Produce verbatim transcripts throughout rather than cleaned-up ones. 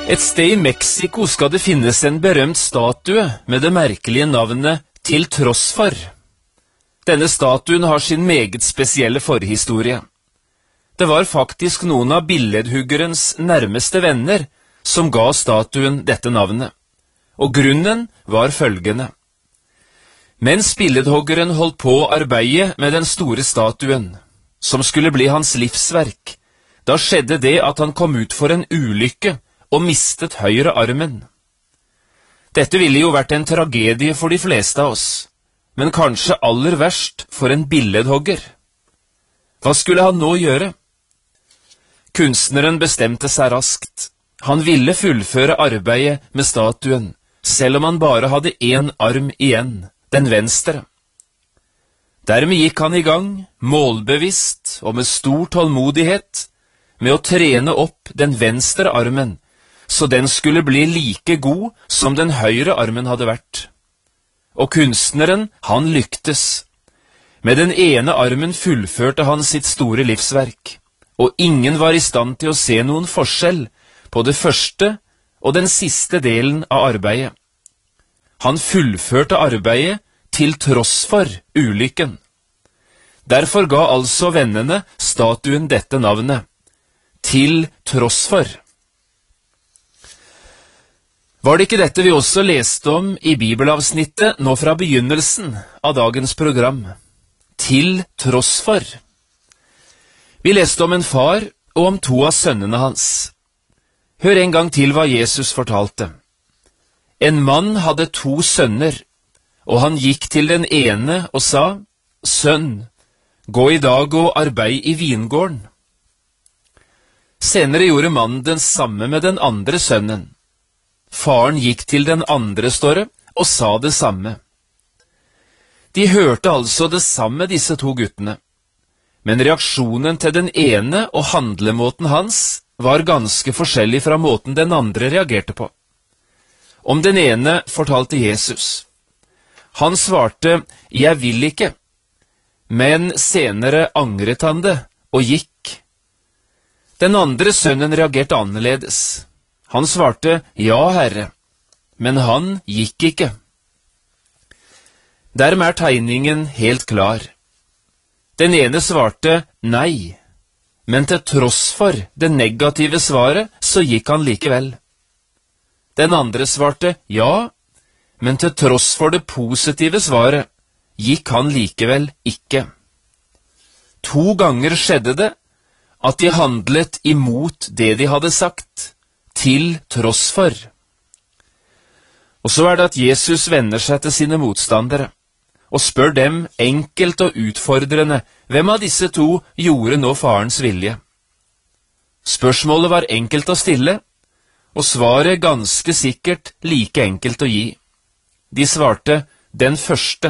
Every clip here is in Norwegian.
Et sted i Mexico skal det finnes en berømt statue med det merkelige navnet Til tross for. Denne statuen har sin meget spesielle forhistorie. Det var faktisk noen av billedhuggerens nærmeste venner som ga statuen dette navnet, og grunnen var følgende. Mens billedhuggeren holdt på å arbeide med den store statuen, som skulle bli hans livsverk, da skjedde det at han kom ut for en ulykke og mistet høyre armen. Dette ville jo vært en tragedie for de fleste av oss, men kanskje aller verst for en billedhugger. Hva skulle han nå gjøre? Kunstneren bestemte seg raskt. Han ville fullføre arbeidet med statuen, selv om han bare hadde én arm igjen, den venstre. Dermed gikk han i gang, målbevisst og med stor tålmodighet, med å trene opp den venstre armen, så den skulle bli like god som den høyre armen hadde vært. Og kunstneren, han lyktes. Med den ene armen fullførte han sitt store livsverk, og ingen var i stand til å se noen forskjell på det første og den siste delen av arbeidet. Han fullførte arbeidet til tross for ulykken. Derfor ga altså vennene statuen dette navnet, Til tross for. Var det ikke dette vi også leste om i bibelavsnittet nå fra begynnelsen av dagens program? Til tross for. Vi leste om en far og om to av sønnene hans. Hør en gang til hva Jesus fortalte. En mann hadde to sønner, og han gikk til den ene og sa, «Sønn, gå i dag og arbeid i vingården.» Senere gjorde mannen den samme med den andre sønnen. Faren gikk til den andre, står det, og sa det samme. De hørte altså det samme, disse to guttene. Men reaksjonen til den ene og handlemåten hans var ganske forskjellig fra måten den andre reagerte på. Om den ene fortalte Jesus. Han svarte, «Jeg vil ikke», men senere angret han det og gikk. Den andre sønnen reagerte annerledes. Han svarte, «Ja, Herre», men han gikk ikke. Dermed er tegningen helt klar. Den ene svarte nei, men til tross for det negative svaret, så gikk han likevel. Den andre svarte ja, men til tross for det positive svaret, gikk han likevel ikke. To ganger skjedde det at de handlet imot det de hadde sagt, til tross for. Og så er det at Jesus vender seg til sine motstandere, og spør dem enkelt og utfordrende, hvem av disse to gjorde nå farens vilje? Spørsmålet var enkelt å stille, og svaret ganske sikkert like enkelt å gi. De svarte, den første.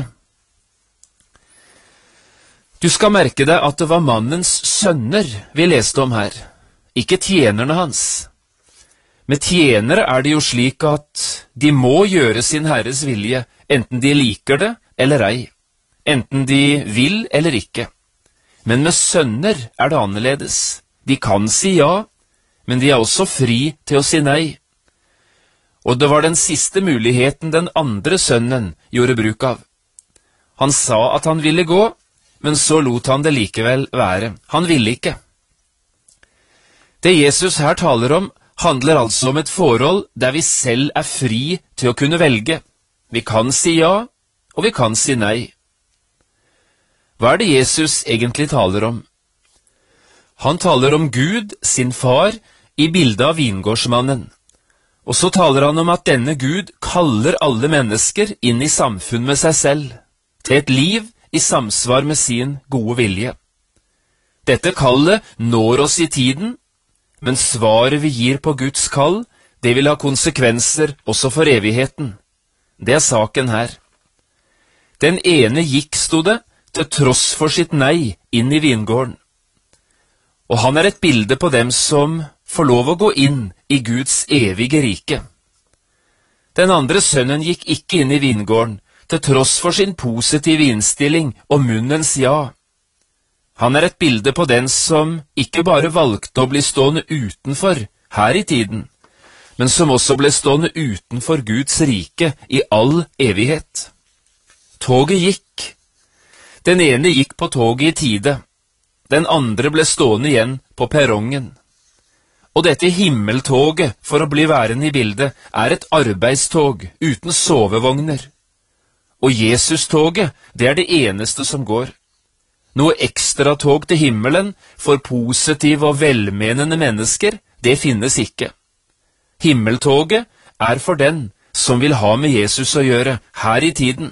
Du skal merke deg at det var mannens sønner vi leste om her, ikke tjenerne hans. Med tjenere er det jo slik at de må gjøre sin herres vilje, enten de liker det eller ei, enten de vil eller ikke. Men med sønner er det annerledes. De kan si ja, men de er også fri til å si nei. Og det var den siste muligheten den andre sønnen gjorde bruk av. Han sa at han ville gå, men så lot han det likevel være. Han ville ikke. Det Jesus her taler om, handler altså om et forhold der vi selv er fri til å kunne velge. Vi kan si ja, og vi kan si nei. Hva er det Jesus egentlig taler om? Han taler om Gud, sin far, i bildet av vingårdsmannen. Og så taler han om at denne Gud kaller alle mennesker inn i samfunn med seg selv, til et liv i samsvar med sin gode vilje. Dette kallet når oss i tiden, men svaret vi gir på Guds kall, det vil ha konsekvenser også for evigheten. Det er saken her. Den ene gikk, stod det, til tross for sitt nei inn i vingården. Og han er et bilde på dem som får lov å gå inn i Guds evige rike. Den andre sønnen gikk ikke inn i vingården, til tross for sin positive innstilling og munnens ja. Han er et bilde på den som ikke bare valgte å bli stående utenfor her i tiden, men som også ble stående utenfor Guds rike i all evighet. Toget gikk. Den ene gikk på toget i tide, den andre ble stående igjen på perrongen. Og dette himmeltoget, for å bli værende i bildet, er et arbeidstog uten sovevogner. Og Jesus-toget, det er det eneste som går. Noe ekstra tog til himmelen for positive og velmenende mennesker, det finnes ikke. Himmeltoget er for den som vil ha med Jesus å gjøre her i tiden.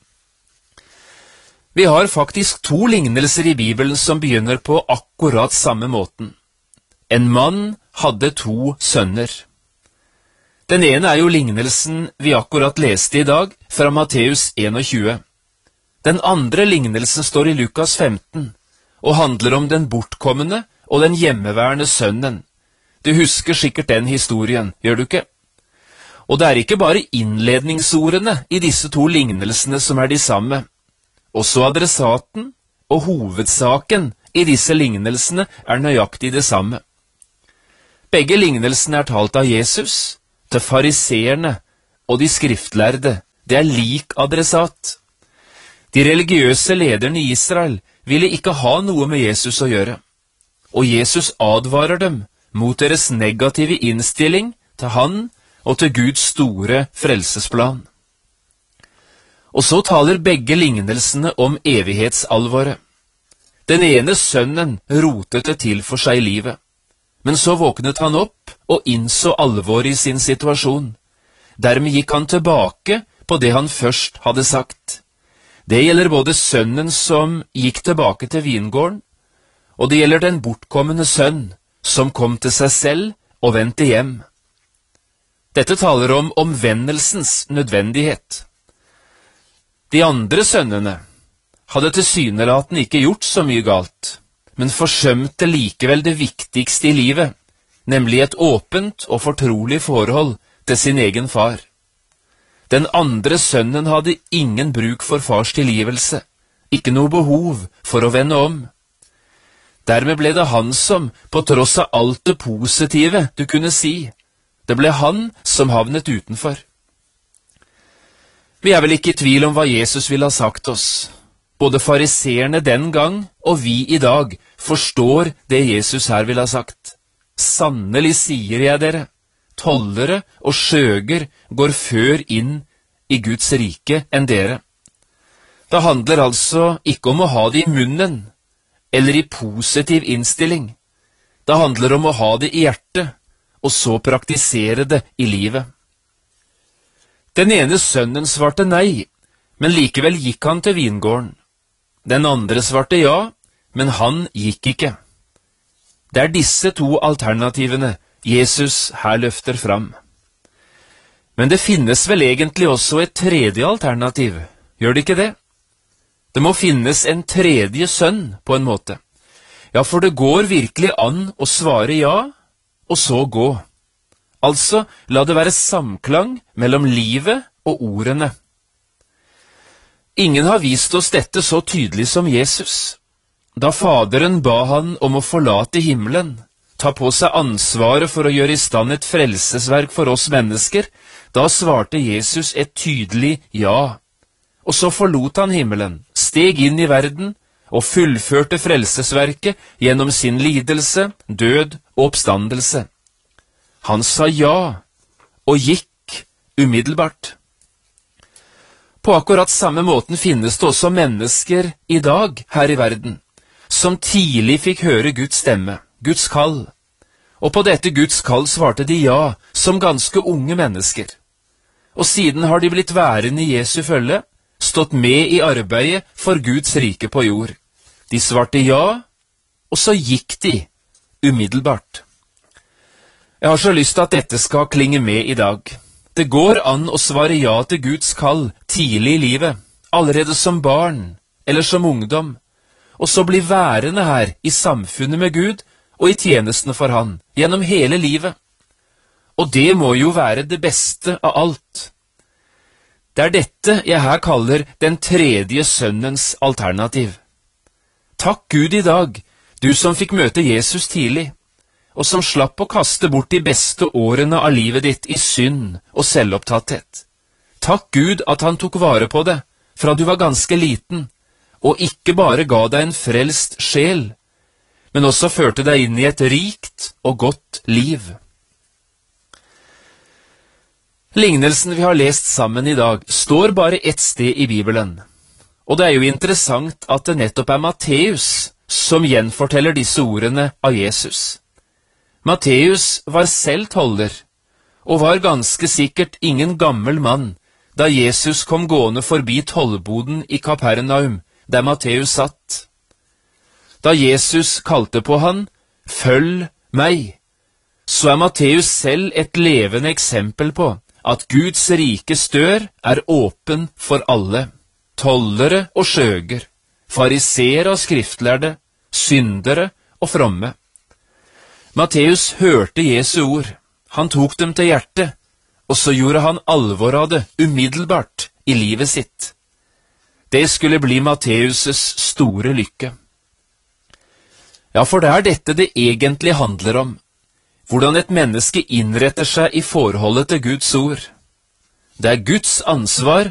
Vi har faktisk to lignelser i Bibelen som begynner på akkurat samme måten. En mann hadde to sønner. Den ene er jo lignelsen vi akkurat leste i dag, fra Matteus tjueen. Den andre lignelsen står i Lukas femten, og handler om den bortkommende og den hjemmeværende sønnen. Du husker sikkert den historien, gjør du ikke? Og det er ikke bare innledningsordene i disse to lignelsene som er de samme. Også adressaten og hovedsaken i disse lignelsene er nøyaktig det samme. Begge lignelsene er talt av Jesus, til fariseerne og de skriftlærde. Det er lik adressat. De religiøse lederne i Israel ville ikke ha noe med Jesus å gjøre, og Jesus advarer dem mot deres negative innstilling til han og til Guds store frelsesplan. Og så taler begge lignelsene om evighetsalvoret. Den ene sønnen rotet det til for seg i livet, men så våknet han opp og innså alvoret i sin situasjon. Dermed gikk han tilbake på det han først hadde sagt. Det gjelder både sønnen som gikk tilbake til vingården, og det gjelder den bortkommende sønn som kom til seg selv og vendte hjem. Dette taler om omvendelsens nødvendighet. De andre sønnene hadde tilsynelatende ikke gjort så mye galt, men forsømte likevel det viktigste i livet, nemlig et åpent og fortrolig forhold til sin egen far. Den andre sønnen hadde ingen bruk for fars tilgivelse, ikke noe behov for å vende om. Dermed ble det han som, på tross av alt det positive du kunne si, det ble han som havnet utenfor. Vi er vel ikke i tvil om hva Jesus ville ha sagt oss. Både fariseerne den gang og vi i dag forstår det Jesus her ville ha sagt. Sannelig sier jeg dere, tollere og skjøger går før inn i Guds rike enn dere. Det handler altså ikke om å ha det i munnen, eller i positiv innstilling. Det handler om å ha det i hjertet, og så praktisere det i livet. Den ene sønnen svarte nei, men likevel gikk han til vingården. Den andre svarte ja, men han gikk ikke. Det er disse to alternativene Jesus her løfter fram. Men det finnes vel egentlig også et tredje alternativ, gjør det ikke det? Det må finnes en tredje sønn på en måte. Ja, for det går virkelig an å svare ja, og så gå. Altså, la det være samklang mellom livet og ordene. Ingen har vist oss dette så tydelig som Jesus. Da Faderen ba han om å forlate himmelen, ta på seg ansvaret for å gjøre i stand et frelsesverk for oss mennesker, da svarte Jesus et tydelig ja. Og så forlot han himmelen, steg inn i verden og fullførte frelsesverket gjennom sin lidelse, død og oppstandelse. Han sa ja, og gikk umiddelbart. På akkurat samme måten finnes det også mennesker i dag her i verden, som tidlig fikk høre Guds stemme, Guds kall. Og på dette Guds kall svarte de ja, som ganske unge mennesker. Og siden har de blitt værende i Jesu følge, stått med i arbeidet for Guds rike på jord. De svarte ja, og så gikk de umiddelbart. Jeg har så lyst til at dette skal klinge med i dag. Det går an å svare ja til Guds kall tidlig i livet, allerede som barn eller som ungdom, og så bli værende her i samfunnet med Gud og i tjenestene for Han, gjennom hele livet. Og det må jo være det beste av alt. Det er dette jeg her kaller den tredje sønnens alternativ. Takk Gud i dag, du som fikk møte Jesus tidlig, og som slapp å kaste bort de beste årene av livet ditt i synd og selvopptatthet. Takk Gud at han tok vare på det fra du var ganske liten, og ikke bare ga deg en frelst sjel, men også førte deg inn i et rikt og godt liv. Lignelsen vi har lest sammen i dag står bare ett sted i Bibelen, og det er jo interessant at det nettopp er Matteus som gjenforteller disse ordene av Jesus. Matteus var selv toller, og var ganske sikkert ingen gammel mann da Jesus kom gående forbi tollboden i Kapernaum, der Matteus satt. Da Jesus kalte på han, «Følg meg», så er Matteus selv et levende eksempel på at Guds rikes dør er åpen for alle, tollere og skjøger, fariseere og skriftlærde, syndere og fromme. Matteus hørte Jesu ord, han tok dem til hjertet, og så gjorde han alvor av det umiddelbart i livet sitt. Det skulle bli Matteus' store lykke. Ja, for det er dette det egentlig handler om, hvordan et menneske innretter seg i forholdet til Guds ord. Det er Guds ansvar